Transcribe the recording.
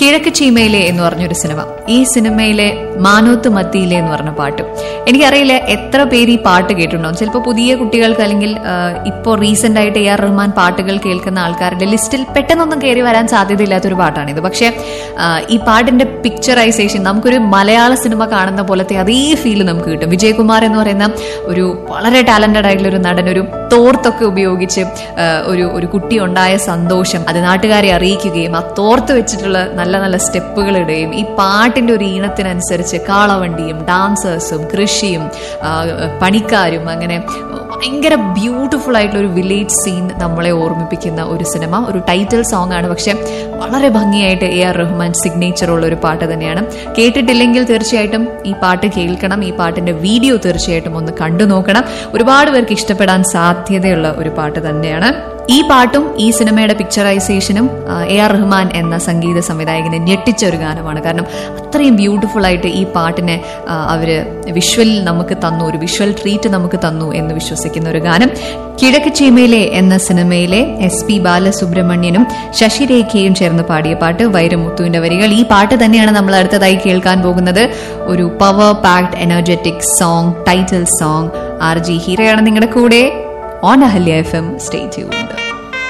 കിഴക്ക് ചീമയിലെ എന്ന് പറഞ്ഞൊരു സിനിമ. ഈ സിനിമയിലെ മാനോത്ത് മത്തിയിലെ എന്ന് പറഞ്ഞ പാട്ട്, എനിക്കറിയില്ല എത്ര പേര് ഈ പാട്ട് കേട്ടിട്ടുണ്ടാവും. ചിലപ്പോൾ പുതിയ കുട്ടികൾക്ക് അല്ലെങ്കിൽ ഇപ്പോൾ റീസെന്റ് ആയിട്ട് AR റഹ്മാൻ പാട്ടുകൾ കേൾക്കുന്ന ആൾക്കാരുടെ ലിസ്റ്റിൽ പെട്ടെന്നൊന്നും കയറി വരാൻ സാധ്യതയില്ലാത്തൊരു പാട്ടാണിത്. പക്ഷെ ഈ പാട്ടിന്റെ പിക്ചറൈസേഷൻ നമുക്കൊരു മലയാള സിനിമ കാണുന്ന പോലത്തെ അതേ ഫീല് നമുക്ക് കിട്ടും. വിജയകുമാർ എന്ന് പറയുന്ന ഒരു വളരെ ടാലന്റഡ് ആയിട്ടുള്ള ഒരു നടൻ ഒരു തോർത്തൊക്കെ ഉപയോഗിച്ച് ഒരു കുട്ടി ഉണ്ടായ സന്തോഷം അത് നാട്ടുകാരെ അറിയിക്കുകയും ആ തോർത്ത് വെച്ചിട്ടുള്ള നല്ല നല്ല സ്റ്റെപ്പുകൾ ഇടുകയും ഈ പാട്ടിന്റെ ഒരു ഈണത്തിനനുസരിച്ച് കാളവണ്ടിയും ഡാൻസേഴ്സും കൃഷിയും പണിക്കാരും അങ്ങനെ ഭയങ്കര ബ്യൂട്ടിഫുൾ ആയിട്ടുള്ള ഒരു വില്ലേജ് സീൻ നമ്മളെ ഓർമ്മിപ്പിക്കുന്ന ഒരു സിനിമ. ഒരു ടൈറ്റിൽ സോങ് ആണ്, പക്ഷെ വളരെ ഭംഗിയായിട്ട് AR റഹ്മാൻ സിഗ്നേച്ചർ ഉള്ള ഒരു പാട്ട് തന്നെയാണ്. കേട്ടിട്ടില്ലെങ്കിൽ തീർച്ചയായിട്ടും ഈ പാട്ട് കേൾക്കണം. ഈ പാട്ടിന്റെ വീഡിയോ തീർച്ചയായിട്ടും ഒന്ന് കണ്ടു നോക്കണം. ഒരുപാട് പേർക്ക് ഇഷ്ടപ്പെടാൻ സാധ്യതയുള്ള ഒരു പാട്ട് തന്നെയാണ്. ഈ പാട്ടും ഈ സിനിമയുടെ പിക്ചറൈസേഷനും AR റഹ്മാൻ എന്ന സംഗീത സംവിധായകനെ ഞെട്ടിച്ച ഒരു ഗാനമാണ്. കാരണം അത്രയും ബ്യൂട്ടിഫുൾ ആയിട്ട് ഈ പാട്ടിനെ അവര് വിഷ്വലിൽ നമുക്ക് തന്നു, ഒരു വിഷ്വൽ ട്രീറ്റ് നമുക്ക് തന്നു എന്ന് വിശ്വസിക്കുന്ന ഒരു ഗാനം. കിഴക്ക് ചീമയിലെ എന്ന സിനിമയിലെ SP ബാലസുബ്രഹ്മണ്യനും ശശിരേഖയും ചേർന്ന് പാടിയ പാട്ട്, വൈരമുത്തുവിന്റെ വരികൾ. ഈ പാട്ട് തന്നെയാണ് നമ്മൾ അടുത്തതായി കേൾക്കാൻ പോകുന്നത്. ഒരു power packed energetic song, title song. RJ ഹീരയാണ് നിങ്ങളുടെ കൂടെ on Ahalya FM. Stay tuned.